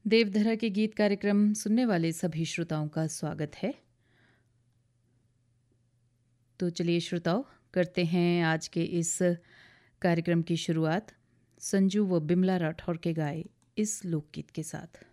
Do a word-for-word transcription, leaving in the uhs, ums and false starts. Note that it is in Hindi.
देवधरा के गीत कार्यक्रम सुनने वाले सभी श्रोताओं का स्वागत है। तो चलिए श्रोताओं, करते हैं आज के इस कार्यक्रम की शुरुआत संजू व बिमला राठौर के गाए इस लोकगीत के साथ।